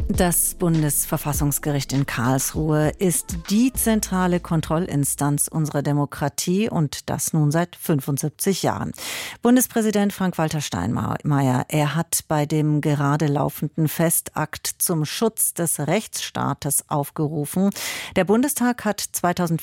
Das Bundesverfassungsgericht in Karlsruhe ist die zentrale Kontrollinstanz unserer Demokratie und das nun seit 75 Jahren. Bundespräsident Frank-Walter Steinmeier, er hat bei dem gerade laufenden Festakt zum Schutz des Rechtsstaates aufgerufen. Der Bundestag hat 2004